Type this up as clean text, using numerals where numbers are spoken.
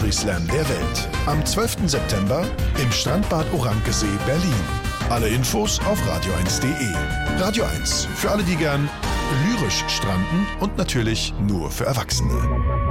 Poetry Slam der Welt. Am 12. September im Strandbad Orankesee, Berlin. Alle Infos auf radio1.de. Radio 1, für alle, die gern lyrisch stranden und natürlich nur für Erwachsene.